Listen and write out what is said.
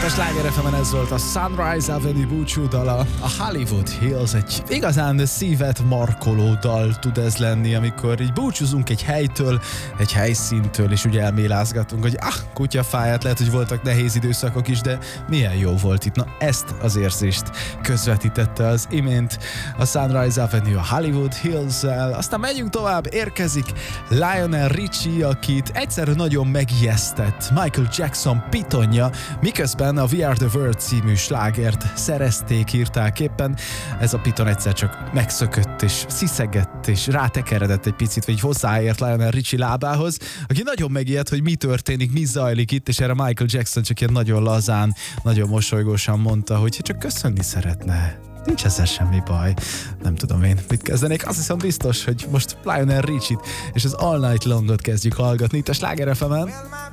A Sláger FM-en ez volt a Sunrise Avenue búcsú dala. A Hollywood Hills egy igazán szívet markoló dal tud ez lenni, amikor így búcsúzunk egy helytől, egy helyszíntől, és ugye elmélázgatunk, hogy kutyafáját, lehet, hogy voltak nehéz időszakok is, de milyen jó volt itt. Na, ezt az érzést közvetítette az imént a Sunrise Avenue a Hollywood Hills-el. Aztán megyünk tovább, érkezik Lionel Richie, akit egyszer nagyon megijesztett Michael Jackson pitonja, miközben a We Are The World című slágert szerezték, írták éppen. Ez a piton egyszer csak megszökött és sziszegett és rátekeredett egy picit, vagy hozzáért Lionel Richie lábához, aki nagyon megijedt, hogy mi történik, mi zajlik itt, és erre Michael Jackson csak ilyen nagyon lazán, nagyon mosolygósan mondta, hogy csak köszönni szeretne. Nincs ezzel semmi baj. Nem tudom én, mit kezdenék. Azt hiszem biztos, hogy most Lionel Richie-t és az All Night Long-ot kezdjük hallgatni itt a Sláger FM-en.